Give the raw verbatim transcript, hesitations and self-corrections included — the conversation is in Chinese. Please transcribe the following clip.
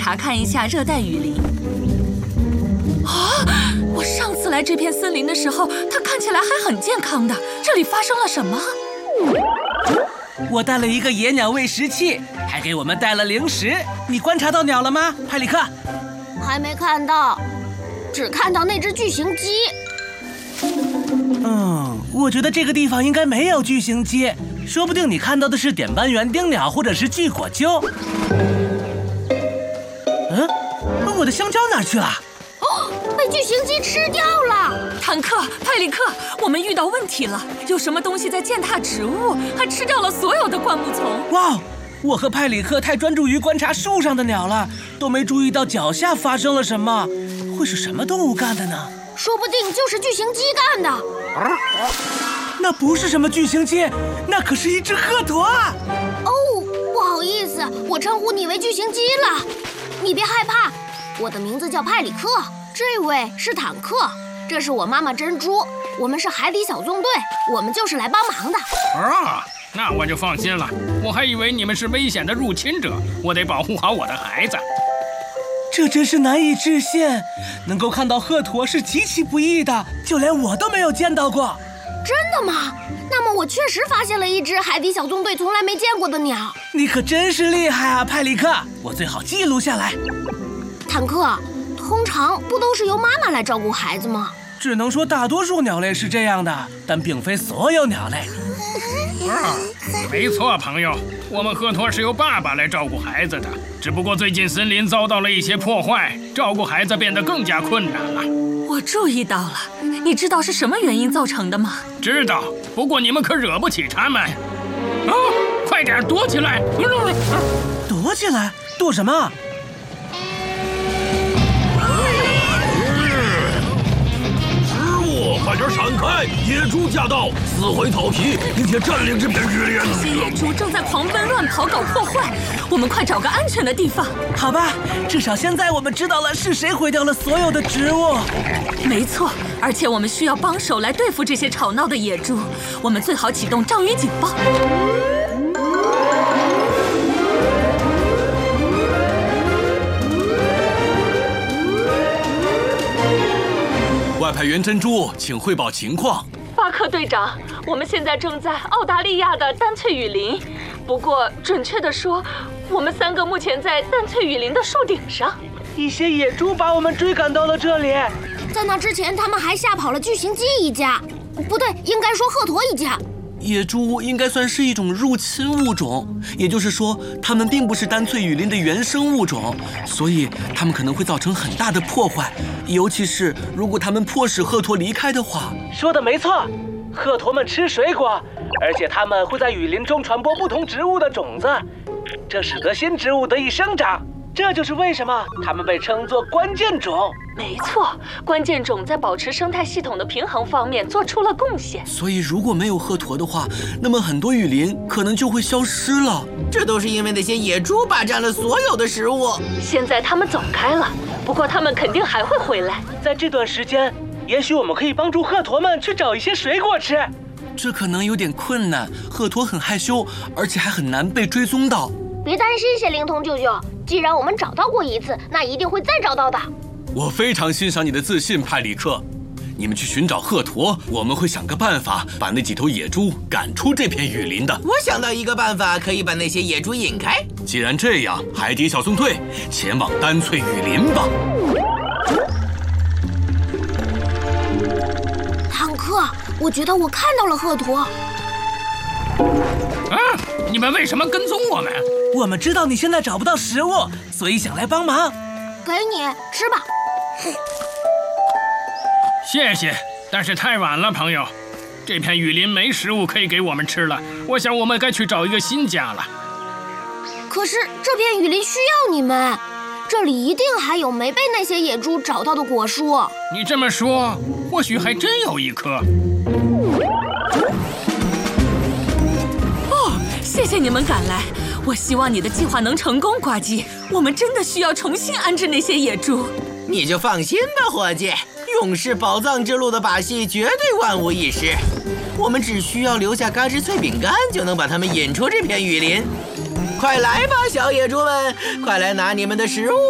查看一下热带雨林。啊！我上次来这片森林的时候，它看起来还很健康的。这里发生了什么？ 我带了一个野鸟喂食器，还给我们带了零食。你观察到鸟了吗，派里克？ 还没看到，只看到那只巨型鸡。 嗯，我觉得这个地方应该没有巨型鸡，说不定你看到的是点斑园丁鸟或者是巨果鸠。嗯，我的香蕉哪儿去了？ 哦，被巨型鸡吃掉了！ 坦克、派里克，我们遇到问题了，有什么东西在践踏植物，还吃掉了所有的灌木丛。 哇，我和派里克太专注于观察树上的鸟了，都没注意到脚下发生了什么。会是什么动物干的呢？ 说不定就是巨型鸡干的。 啊，那不是什么巨型鸡，那可是一只鹤鸵啊！ 哦，不好意思，我称呼你为巨型鸡了。你别害怕，我的名字叫派里克，这位是坦克，这是我妈妈珍珠，我们是海底小纵队，我们就是来帮忙的。 啊，那我就放心了，我还以为你们是危险的入侵者，我得保护好我的孩子。 这真是难以置信，能够看到鹤鸵是极其不易的，就连我都没有见到过。 真的吗？那么我确实发现了一只海底小纵队从来没见过的鸟。 你可真是厉害啊，派里克，我最好记录下来。 坦克，通常不都是由妈妈来照顾孩子吗？ 只能说大多数鸟类是这样的，但并非所有鸟类。 啊，没错，朋友，我们鹤鸵是由爸爸来照顾孩子的，只不过最近森林遭到了一些破坏，照顾孩子变得更加困难了。 我注意到了，你知道是什么原因造成的吗？ 知道，不过你们可惹不起他们。啊，快点躲起来！ 躲起来？躲什么？ 快点闪开！野猪驾到，撕毁草皮，并且占领这片雨林。 这些野猪正在狂奔乱跑，搞破坏。我们快找个安全的地方。 好吧，至少现在我们知道了是谁毁掉了所有的植物。 没错，而且我们需要帮手来对付这些吵闹的野猪。我们最好启动章鱼警报。 外派员珍珠，请汇报情况。 巴克队长，我们现在正在澳大利亚的丹翠雨林，不过准确地说，我们三个目前在丹翠雨林的树顶上。 一些野猪把我们追赶到了这里。 在那之前，他们还吓跑了巨型鸡一家，不对，应该说鹤鸵一家。 野猪应该算是一种入侵物种，也就是说，它们并不是丹翠雨林的原生物种，所以它们可能会造成很大的破坏，尤其是如果它们迫使鹤鸵离开的话。 说的没错，鹤鸵们吃水果，而且它们会在雨林中传播不同植物的种子，这使得新植物得以生长。这就是为什么它们被称作关键种。 没错，关键种在保持生态系统的平衡方面做出了贡献。 所以如果没有鹤鸵的话，那么很多雨林可能就会消失了。 这都是因为那些野猪霸占了所有的食物。 现在他们走开了，不过他们肯定还会回来。 在这段时间，也许我们可以帮助鹤鸵们去找一些水果吃。 这可能有点困难，鹤鸵很害羞，而且还很难被追踪到。 别担心，谢灵通舅舅，既然我们找到过一次，那一定会再找到的。 我非常欣赏你的自信，派里克。你们去寻找鹤鸵，我们会想个办法把那几头野猪赶出这片雨林的。 我想到一个办法，可以把那些野猪引开。 既然这样，海底小纵队前往丹翠雨林吧。 坦克，我觉得我看到了鹤鸵。 啊！你们为什么跟踪我们？ 我们知道你现在找不到食物，所以想来帮忙。 给你吃吧。 谢谢，但是太晚了，朋友。这片雨林没食物可以给我们吃了，我想我们该去找一个新家了。 可是这片雨林需要你们，这里一定还有没被那些野猪找到的果树。 你这么说，或许还真有一棵。 谢谢你们赶来，我希望你的计划能成功，呱唧。我们真的需要重新安置那些野猪。 你就放心吧，伙计，勇士宝藏之路的把戏绝对万无一失。我们只需要留下嘎吱脆饼干，就能把它们引出这片雨林。快来吧，小野猪们，快来拿你们的食物。